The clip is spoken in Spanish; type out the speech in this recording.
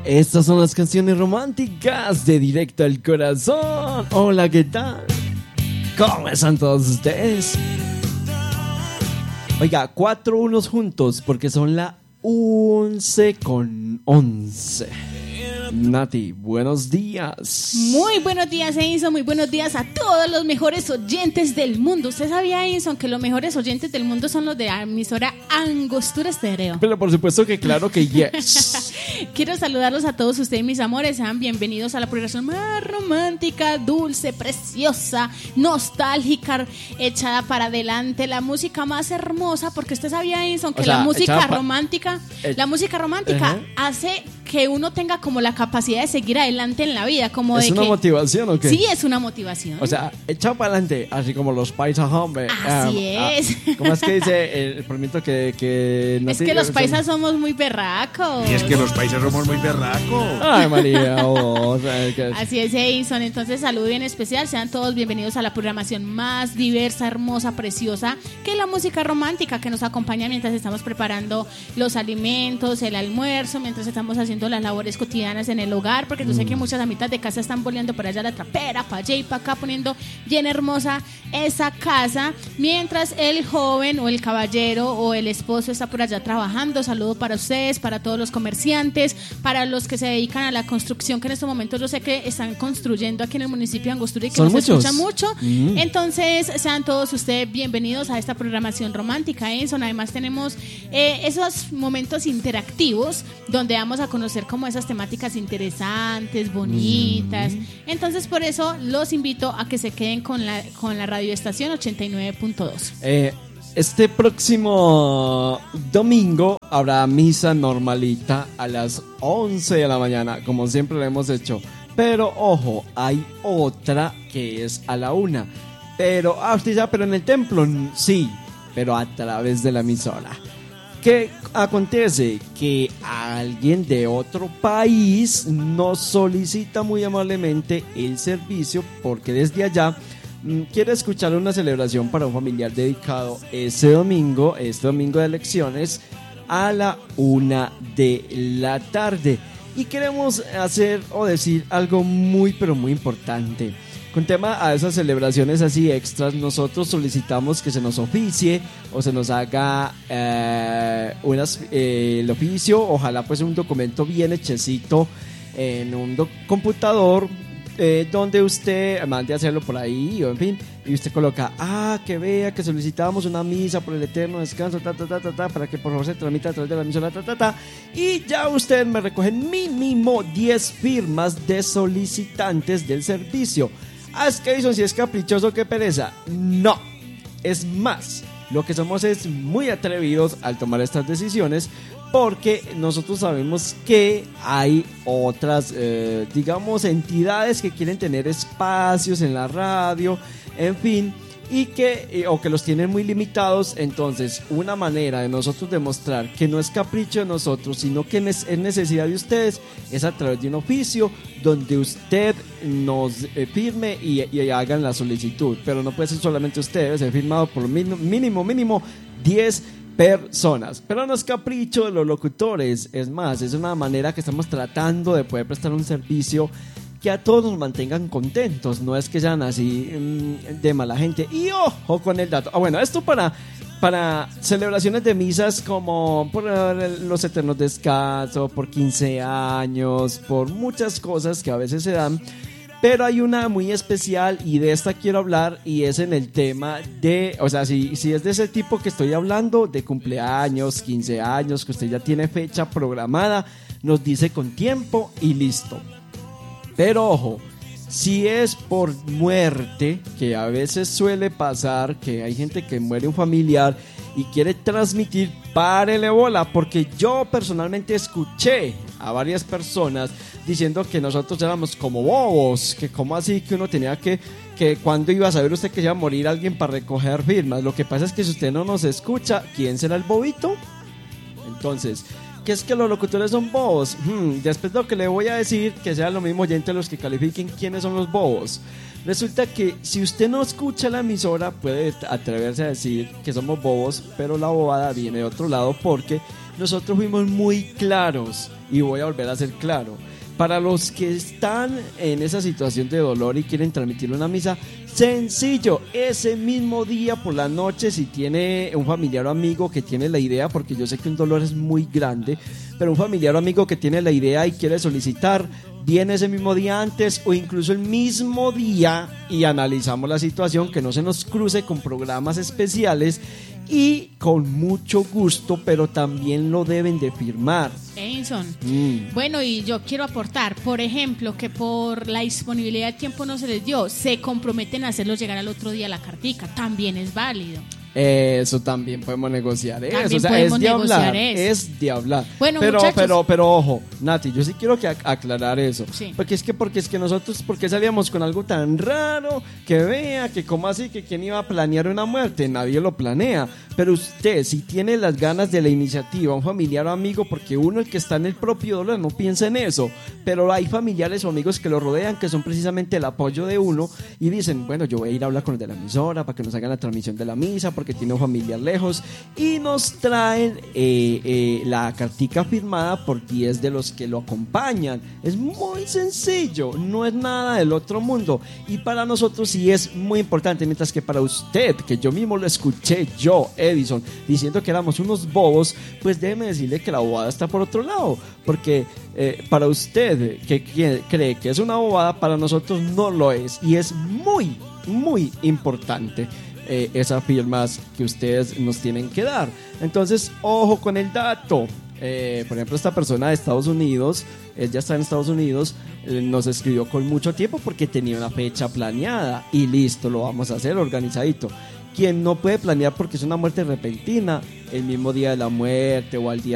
Estas son las canciones románticas de Directo al Corazón. Hola, ¿qué tal? ¿Cómo están todos ustedes? Oiga, 4 unos juntos porque son la 11:11. Nati, buenos días. Muy buenos días, Edison. Muy buenos días a todos los mejores oyentes del mundo. ¿Usted sabía, Edison, que los mejores oyentes del mundo son los de la emisora Angostura Estéreo? Pero por supuesto que claro que yes. Quiero saludarlos a todos ustedes, mis amores. Sean bienvenidos a la programación más romántica, dulce, preciosa, nostálgica, echada para adelante. La música más hermosa, porque usted sabía, Edison, que la música romántica hace que uno tenga como la capacidad de seguir adelante en la vida, como ¿Es una motivación o qué? Sí, es una motivación. O sea, echado para adelante, así como los paisas, hombre. Así es. ¿Cómo es que dice el permito que no es que los paisas somos muy berracos. Y es que los paisas somos muy berracos. Ay, María. Así es, Edison. Entonces, saludo bien especial. Sean todos bienvenidos a la programación más diversa, hermosa, preciosa, que es la música romántica que nos acompaña mientras estamos preparando los alimentos, el almuerzo, mientras estamos haciendo las labores cotidianas en el hogar, porque yo sé que muchas amitas de casa están boleando por allá la trapera, para allá y para acá, poniendo bien hermosa esa casa, mientras el joven o el caballero o el esposo está por allá trabajando. Saludo para ustedes, para todos los comerciantes, para los que se dedican a la construcción, que en estos momentos yo sé que están construyendo aquí en el municipio de Angostura y que nos escuchan mucho. Entonces, sean todos ustedes bienvenidos a esta programación romántica, Edison. Además tenemos esos momentos interactivos donde vamos a conocer como esas temáticas interesantes, bonitas. Entonces, por eso los invito a que se queden con la radioestación 89.2. Este próximo domingo habrá misa normalita a las 11 de la mañana, como siempre lo hemos hecho. Pero ojo, hay otra que es a la 1. Pero, pero en el templo, sí, pero a través de la emisora. ¿Qué acontece? Que alguien de otro país nos solicita muy amablemente el servicio porque desde allá quiere escuchar una celebración para un familiar dedicado este domingo de elecciones a la 1 de la tarde. Y queremos hacer o decir algo muy pero muy importante. Con tema a esas celebraciones así extras, nosotros solicitamos que se nos oficie o se nos haga el oficio, ojalá pues un documento bien hechecito en un computador donde usted mande a hacerlo por ahí, o en fin, y usted coloca, que vea que solicitamos una misa por el eterno descanso, para que por favor se tramite a través de la emisora, y ya usted me recoge mínimo 10 firmas de solicitantes del servicio. Es que Edison, si es caprichoso, qué pereza. No, es más, lo que somos es muy atrevidos al tomar estas decisiones, porque nosotros sabemos que hay otras, entidades que quieren tener espacios en la radio, en fin, y que los tienen muy limitados. Entonces, una manera de nosotros demostrar que no es capricho de nosotros, sino que es necesidad de ustedes, es a través de un oficio donde usted nos firme y hagan la solicitud. Pero no puede ser solamente usted, debe ser firmado por mínimo 10 personas. Pero no es capricho de los locutores, es más, es una manera que estamos tratando de poder prestar un servicio que a todos nos mantengan contentos. No es que sean así de mala gente. Y ojo con el dato. Bueno, esto para celebraciones de misas como por los eternos descansos, por 15 años, por muchas cosas que a veces se dan. Pero hay una muy especial y de esta quiero hablar, y es en el tema de, o sea, si es de ese tipo que estoy hablando, de cumpleaños, 15 años, que usted ya tiene fecha programada, nos dice con tiempo y listo. Pero ojo, si es por muerte, que a veces suele pasar, que hay gente que muere un familiar y quiere transmitir, párele bola, porque yo personalmente escuché a varias personas diciendo que nosotros éramos como bobos, que como así que uno tenía que cuando iba a saber usted que iba a morir alguien para recoger firmas. Lo que pasa es que si usted no nos escucha, ¿quién será el bobito? Entonces, ¿qué es que los locutores son bobos? Después de lo que le voy a decir, que sea lo mismo oyente los que califiquen quiénes son los bobos. Resulta que si usted no escucha la emisora, puede atreverse a decir que somos bobos, pero la bobada viene de otro lado, porque nosotros fuimos muy claros y voy a volver a ser claro. Para los que están en esa situación de dolor y quieren transmitir una misa, sencillo, ese mismo día por la noche, si tiene un familiar o amigo que tiene la idea, porque yo sé que un dolor es muy grande, pero un familiar o amigo que tiene la idea y quiere solicitar, viene ese mismo día antes o incluso el mismo día y analizamos la situación, que no se nos cruce con programas especiales y con mucho gusto, pero también lo deben de firmar. Edison, bueno, y yo quiero aportar, por ejemplo, que por la disponibilidad de tiempo no se les dio, se comprometen a hacerlos llegar al otro día la cartica, también es válido. Eso también podemos negociar eso. También o sea, podemos es de negociar hablar, eso. es de hablar. Bueno, pero, muchachos. pero ojo, Nati, yo sí quiero aclarar eso. Sí. Porque es que nosotros, porque salíamos con algo tan raro, que vea, que como así, que quién iba a planear una muerte, nadie lo planea. Pero usted, si tiene las ganas de la iniciativa, un familiar o amigo, porque uno el que está en el propio dolor no piensa en eso, pero hay familiares o amigos que lo rodean, que son precisamente el apoyo de uno, y dicen, bueno, yo voy a ir a hablar con el de la emisora para que nos hagan la transmisión de la misa, porque tiene un familiar lejos, y nos traen la cartica firmada por 10 de los que lo acompañan. Es muy sencillo, no es nada del otro mundo, y para nosotros sí es muy importante, mientras que para usted, que yo mismo lo escuché, yo, Edison, diciendo que éramos unos bobos, pues déjeme decirle que la bobada está por otro lado, porque para usted que cree que es una bobada, para nosotros no lo es, y es muy, muy importante esas firmas que ustedes nos tienen que dar. Entonces, ojo con el dato. Por ejemplo, esta persona de Estados Unidos, él ya está en Estados Unidos, nos escribió con mucho tiempo porque tenía una fecha planeada y listo, lo vamos a hacer organizadito. Quien no puede planear porque es una muerte repentina, el mismo día de la muerte o al día